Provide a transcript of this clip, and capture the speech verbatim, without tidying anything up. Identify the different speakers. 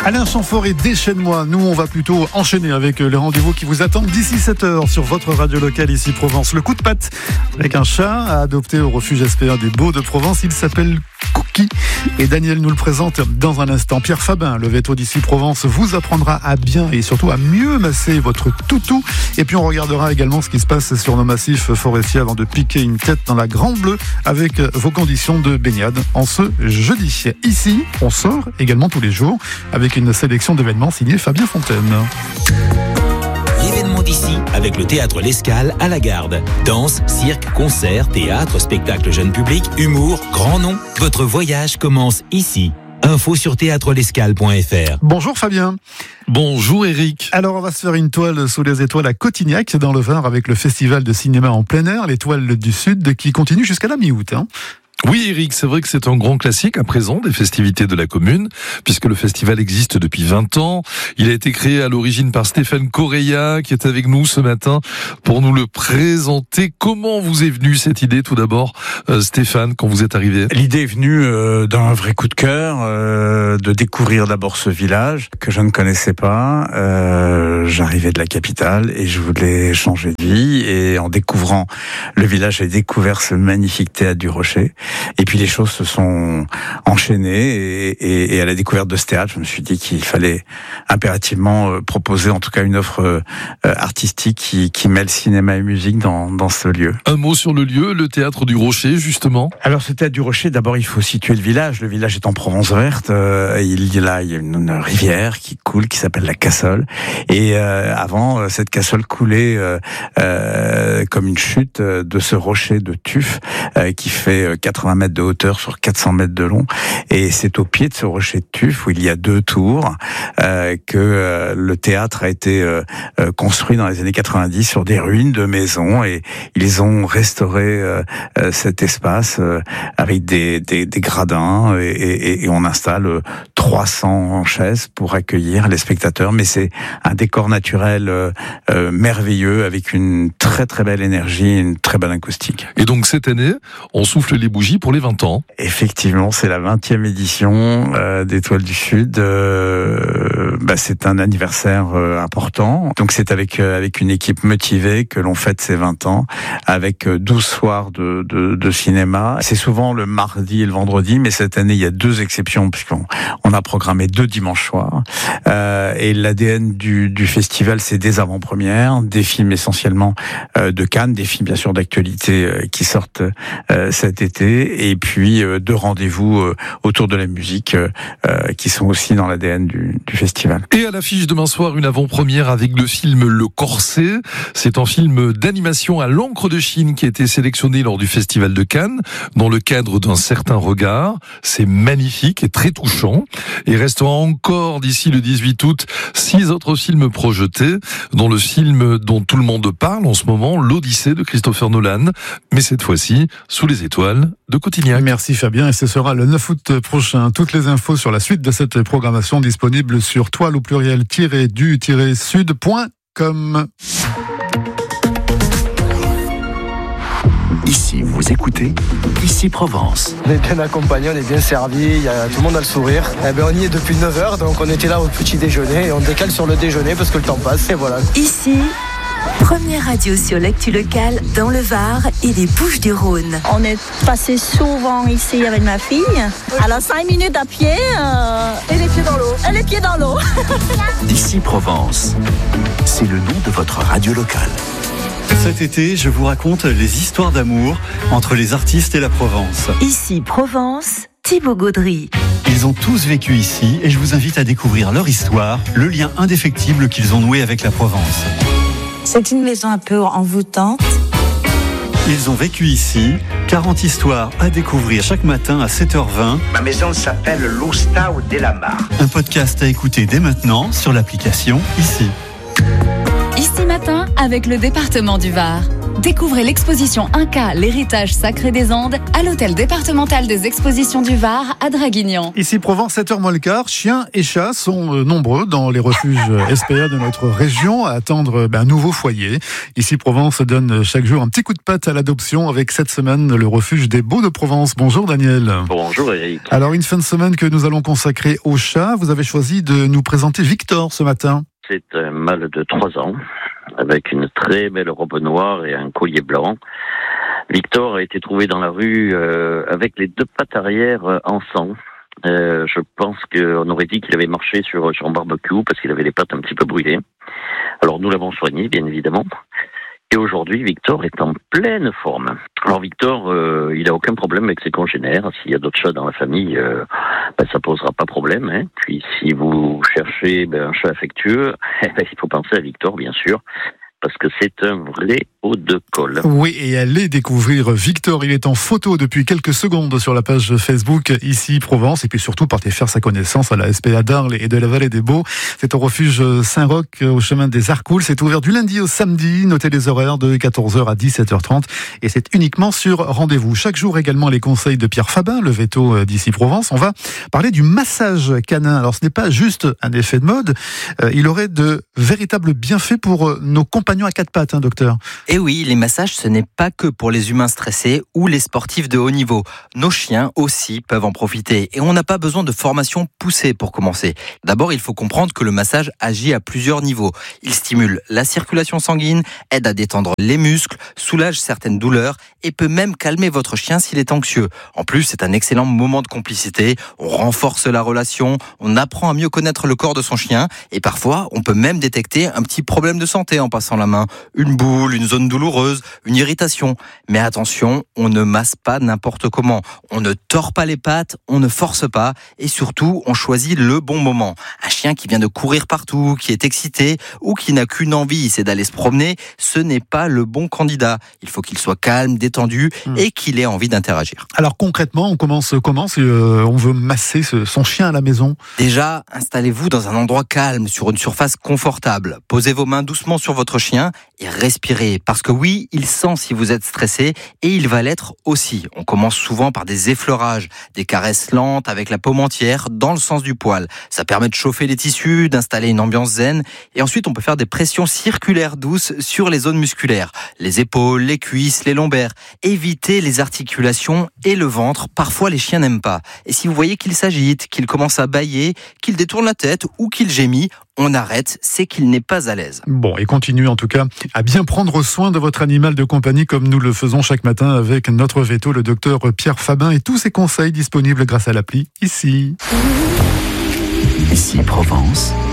Speaker 1: Alain Chamfort, déchaîne-moi. Nous, on va plutôt enchaîner avec les rendez-vous qui vous attendent d'ici sept heures sur votre radio locale ici Provence. Le coup de patte avec un chat à adopter au refuge S P A des Baux de Provence. Il s'appelle Cookie et Daniel nous le présente dans un instant. Pierre Fabin, le veto d'ici Provence, vous apprendra à bien et surtout à mieux masser votre toutou. Et puis on regardera également ce qui se passe sur nos massifs forestiers avant de piquer une tête dans la Grande Bleue avec vos conditions de baignade en ce jeudi. Ici, on sort également tous les jours avec une sélection d'événements signés Fabien Fontaine.
Speaker 2: L'événement d'ici avec le théâtre L'Escale à la Garde. Danse, cirque, concert, théâtre, spectacle jeune public, humour, grand nom. Votre voyage commence ici. Info sur théâtre l'escale point f r.
Speaker 1: Bonjour Fabien.
Speaker 3: Bonjour Eric.
Speaker 1: Alors on va se faire une toile sous les étoiles à Cotignac dans le Var avec le festival de cinéma en plein air, l'Étoile du Sud, qui continue jusqu'à la mi-août. Hein.
Speaker 3: Oui Eric, c'est vrai que c'est un grand classique à présent des festivités de la commune, puisque le festival existe depuis vingt ans. Il a été créé à l'origine par Stéphane Correia, qui est avec nous ce matin pour nous le présenter. Comment vous est venue cette idée tout d'abord, euh, Stéphane, quand vous êtes arrivé ?
Speaker 4: L'idée est venue euh, d'un vrai coup de cœur, euh, de découvrir d'abord ce village que je ne connaissais pas. Euh, j'arrivais de la capitale et je voulais changer de vie. Et en découvrant le village, j'ai découvert ce magnifique théâtre du Rocher. Et puis les choses se sont enchaînées et, et, et à la découverte de ce théâtre, je me suis dit qu'il fallait impérativement proposer en tout cas une offre euh, artistique qui, qui mêle cinéma et musique dans, dans ce lieu.
Speaker 3: Un mot sur le lieu, le théâtre du Rocher justement.
Speaker 4: Alors ce théâtre du Rocher, d'abord il faut situer le village. Le village est en Provence verte. Euh, il y a là il y a une, une rivière qui coule qui s'appelle la Cassole. Et euh, avant cette Cassole coulait euh, euh, comme une chute de ce rocher de tuf euh, qui fait quatre-vingts mètres de hauteur sur quatre cents mètres de long, et c'est au pied de ce rocher de tuf où il y a deux tours euh, que euh, le théâtre a été euh, euh, construit dans les années quatre-vingt-dix sur des ruines de maisons, et ils ont restauré euh, euh, cet espace euh, avec des, des, des gradins et, et, et on installe euh, trois cents chaises pour accueillir les spectateurs, mais c'est un décor naturel euh, euh, merveilleux avec une très très belle énergie, une très belle acoustique.
Speaker 3: Et donc cette année, on souffle les bougies pour les vingt ans.
Speaker 4: Effectivement, c'est la vingtième édition euh, d'Étoile du Sud. Euh, bah, c'est un anniversaire euh, important. Donc c'est avec euh, avec une équipe motivée que l'on fête ces vingt ans, avec euh, douze soirs de, de, de cinéma. C'est souvent le mardi et le vendredi, mais cette année il y a deux exceptions puisqu'on on a programmé deux dimanches soirs. Euh, et l'A D N du, du festival, c'est des avant-premières, des films essentiellement euh, de Cannes, des films bien sûr d'actualité euh, qui sortent euh, cet été. Et puis euh, deux rendez-vous euh, autour de la musique euh, euh, qui sont aussi dans l'A D N du, du festival.
Speaker 3: Et à l'affiche demain soir, une avant-première avec le film Le Corset. C'est un film d'animation à l'encre de Chine qui a été sélectionné lors du Festival de Cannes dans le cadre d'un certain regard. C'est magnifique et très touchant. Il restera encore d'ici le dix-huit août six autres films projetés, dont le film dont tout le monde parle en ce moment, L'Odyssée de Christopher Nolan, mais cette fois-ci sous les étoiles de Cotignac.
Speaker 1: Merci Fabien, et ce sera le neuf août prochain. Toutes les infos sur la suite de cette programmation disponibles sur toile au pluriel du sud point com.
Speaker 5: Ici, vous écoutez Ici Provence.
Speaker 6: On est bien accompagné, on est bien servi, y a, tout le monde a le sourire. Eh ben, on y est depuis neuf heures, donc on était là au petit déjeuner et on décale sur le déjeuner parce que le temps passe et voilà.
Speaker 7: Ici, première radio sur l'actu locale dans le Var et les Bouches-du-Rhône.
Speaker 8: On est passé souvent ici avec ma fille. Alors cinq minutes à pied euh... et les pieds dans l'eau. Et les pieds dans l'eau.
Speaker 5: Ici Provence, c'est le nom de votre radio locale.
Speaker 9: Cet été, je vous raconte les histoires d'amour entre les artistes et la Provence.
Speaker 7: Ici Provence, Thibaut Gaudry.
Speaker 9: Ils ont tous vécu ici et je vous invite à découvrir leur histoire, le lien indéfectible qu'ils ont noué avec la Provence.
Speaker 10: C'est une maison un peu envoûtante.
Speaker 9: Ils ont vécu ici, quarante histoires à découvrir chaque matin à sept heures vingt.
Speaker 11: Ma maison s'appelle l'Ostau de la Mar.
Speaker 9: Un podcast à écouter dès maintenant sur l'application Ici.
Speaker 12: Ici Matin avec le département du Var. Découvrez l'exposition Inca, l'héritage sacré des Andes, à l'hôtel départemental des expositions du Var à Draguignan.
Speaker 1: Ici Provence, sept heures moins le quart, chiens et chats sont euh, nombreux dans les refuges S P A de notre région à attendre ben, un nouveau foyer. Ici Provence donne chaque jour un petit coup de patte à l'adoption avec cette semaine le refuge des Baux de Provence. Bonjour Daniel.
Speaker 13: Bonjour Eric.
Speaker 1: Alors une fin de semaine que nous allons consacrer aux chats. Vous avez choisi de nous présenter Victor ce matin.
Speaker 13: C'est un mâle de trois ans avec une très belle robe noire et un collier blanc. Victor a été trouvé dans la rue euh, avec les deux pattes arrière euh, en sang. Euh, je pense qu'on aurait dit qu'il avait marché sur, sur un barbecue parce qu'il avait les pattes un petit peu brûlées. Alors nous l'avons soigné, bien évidemment. Et aujourd'hui, Victor est en pleine forme. Alors Victor, euh, il a aucun problème avec ses congénères. S'il y a d'autres chats dans la famille, euh, ben, ça posera pas problème. Hein. Puis si vous cherchez ben, un chat affectueux, ben, il faut penser à Victor, bien sûr, parce que c'est un vrai haut de colle.
Speaker 1: Oui, et allez découvrir Victor. Il est en photo depuis quelques secondes sur la page Facebook Ici Provence, et puis surtout partez faire sa connaissance à la S P A d'Arles et de la Vallée des Baux. C'est au refuge Saint-Roch au chemin des Arcoules. C'est ouvert du lundi au samedi. Notez les horaires de quatorze heures à dix-sept heures trente et c'est uniquement sur rendez-vous. Chaque jour également les conseils de Pierre Fabin, le veto d'Ici Provence. On va parler du massage canin. Alors ce n'est pas juste un effet de mode, il aurait de véritables bienfaits pour nos compagnons à quatre pattes, hein, docteur.
Speaker 14: Et oui, les massages, ce n'est pas que pour les humains stressés ou les sportifs de haut niveau. Nos chiens aussi peuvent en profiter. Et on n'a pas besoin de formation poussée pour commencer. D'abord, il faut comprendre que le massage agit à plusieurs niveaux. Il stimule la circulation sanguine, aide à détendre les muscles, soulage certaines douleurs et peut même calmer votre chien s'il est anxieux. En plus, c'est un excellent moment de complicité. On renforce la relation, on apprend à mieux connaître le corps de son chien et parfois, on peut même détecter un petit problème de santé en passant la main. Une boule, une zone douloureuse, une irritation. Mais attention, on ne masse pas n'importe comment. On ne tord pas les pattes, on ne force pas et surtout, on choisit le bon moment. Un chien qui vient de courir partout, qui est excité ou qui n'a qu'une envie, c'est d'aller se promener, ce n'est pas le bon candidat. Il faut qu'il soit calme, détendu mmh. et qu'il ait envie d'interagir.
Speaker 1: Alors concrètement, on commence comment si euh, on veut masser ce, son chien à la maison?
Speaker 14: Déjà, installez-vous dans un endroit calme, sur une surface confortable. Posez vos mains doucement sur votre chien et respirez. Parce que oui, il sent si vous êtes stressé et il va l'être aussi. On commence souvent par des effleurages, des caresses lentes avec la paume entière dans le sens du poil. Ça permet de chauffer les tissus, d'installer une ambiance zen. Et ensuite, on peut faire des pressions circulaires douces sur les zones musculaires. Les épaules, les cuisses, les lombaires. Évitez les articulations et le ventre. Parfois, les chiens n'aiment pas. Et si vous voyez qu'il s'agite, qu'il commence à bâiller, qu'il détourne la tête ou qu'il gémit, on arrête, c'est qu'il n'est pas à l'aise.
Speaker 1: Bon, et continuez en tout cas à bien prendre soin de votre animal de compagnie comme nous le faisons chaque matin avec notre veto, le docteur Pierre Fabin, et tous ses conseils disponibles grâce à l'appli Ici.
Speaker 5: Ici Provence.